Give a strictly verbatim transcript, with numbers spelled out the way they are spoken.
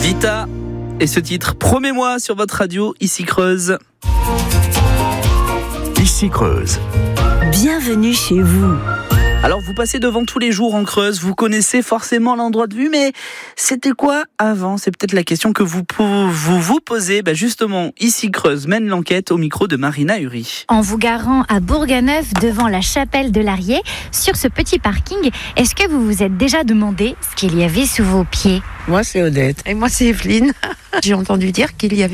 Vita et ce titre, promets-moi sur votre radio, ici Creuse. Ici Creuse. Bienvenue chez vous. Alors vous passez devant tous les jours en Creuse, vous connaissez forcément l'endroit de vue, mais c'était quoi avant ? C'est peut-être la question que vous vous, vous posez. Bah justement, ici Creuse mène l'enquête au micro de Marina Uri. En vous garant à Bourganeuf devant la chapelle de l'Arié, sur ce petit parking, est-ce que vous vous êtes déjà demandé ce qu'il y avait sous vos pieds ? Moi c'est Odette. Et moi c'est Evelyne. J'ai entendu dire qu'il y avait